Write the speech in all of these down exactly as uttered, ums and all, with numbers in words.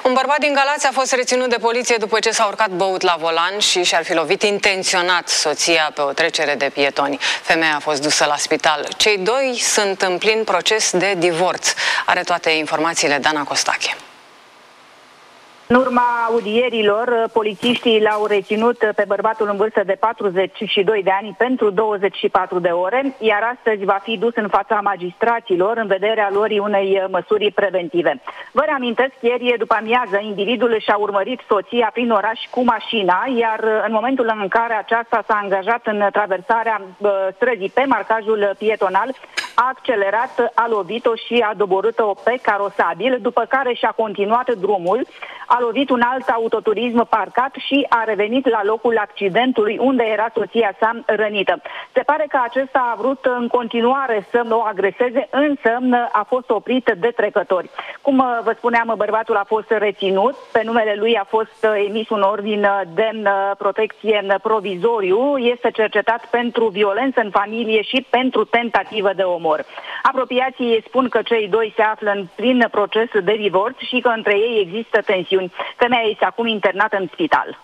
Un bărbat din Galați a fost reținut de poliție după ce s-a urcat băut la volan și și-ar fi lovit intenționat soția pe o trecere de pietoni. Femeia a fost dusă la spital. Cei doi sunt în plin proces de divorț. Are toate informațiile Dana Costache. În urma audierilor, polițiștii l-au reținut pe bărbatul în vârstă de patruzeci și doi de ani pentru douăzeci și patru de ore, iar astăzi va fi dus în fața magistraților în vederea luării unei măsuri preventive. Vă reamintesc, ieri după amiază, individul și-a urmărit soția prin oraș cu mașina, iar în momentul în care aceasta s-a angajat în traversarea străzii pe marcajul pietonal, a accelerat, a lovit-o și a doborât-o pe carosabil, după care și-a continuat drumul, a lovit un alt autoturism parcat și a revenit la locul accidentului unde era soția sa rănită. Se pare că acesta a vrut în continuare să o agreseze, însă a fost oprit de trecători. Cum vă spuneam, bărbatul a fost reținut, pe numele lui a fost emis un ordin de protecție provizoriu, este cercetat pentru violență în familie și pentru tentativă de omor. Apropiații spun că cei doi se află în plin proces de divorț și că între ei există tensiuni. Femeia este acum internată în spital.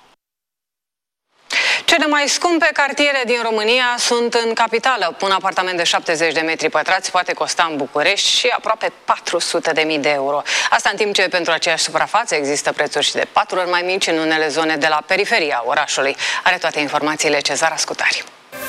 Cele mai scumpe cartiere din România sunt în capitală. Un apartament de șaptezeci de metri pătrați poate costa în București și aproape patru sute de mii de euro. Asta în timp ce pentru aceeași suprafață există prețuri și de patru ori mai mici în unele zone de la periferia orașului. Are toate informațiile Cezara Scutari.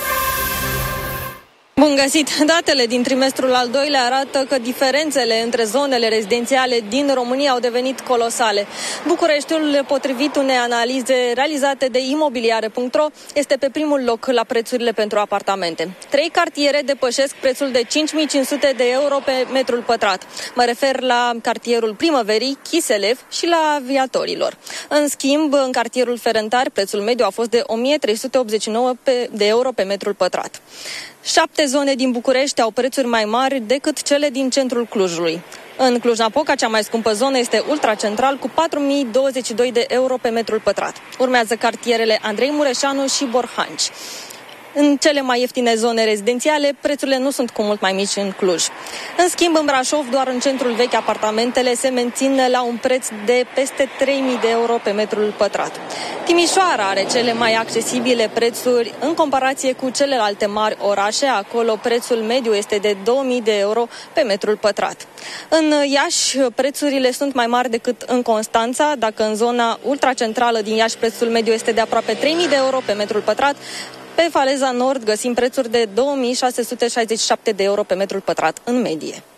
Bun găsit! Datele din trimestrul al doilea arată că diferențele între zonele rezidențiale din România au devenit colosale. Bucureștiul, potrivit unei analize realizate de imobiliare punct ro, este pe primul loc la prețurile pentru apartamente. Trei cartiere depășesc prețul de cinci mii cinci sute de euro pe metrul pătrat. Mă refer la cartierul Primăverii, Chiselev și la Aviatorilor. În schimb, în cartierul Ferentari, prețul mediu a fost de o mie trei sute optzeci și nouă de euro pe metrul pătrat. Șapte zone din București au prețuri mai mari decât cele din centrul Clujului. În Cluj-Napoca, cea mai scumpă zonă este Ultracentral cu patru mii douăzeci și doi de euro pe metrul pătrat. Urmează cartierele Andrei Mureșanu și Borhanci. În cele mai ieftine zone rezidențiale, prețurile nu sunt cu mult mai mici în Cluj. În schimb, în Brașov, doar în centrul vechi, apartamentele se mențin la un preț de peste trei mii de euro pe metrul pătrat. Timișoara are cele mai accesibile prețuri în comparație cu celelalte mari orașe. Acolo prețul mediu este de două mii de euro pe metrul pătrat. În Iași, prețurile sunt mai mari decât în Constanța. Dacă în zona ultracentrală din Iași prețul mediu este de aproape trei mii de euro pe metrul pătrat, pe Faleza Nord găsim prețuri de două mii șase sute șaizeci și șapte de euro pe metrul pătrat în medie.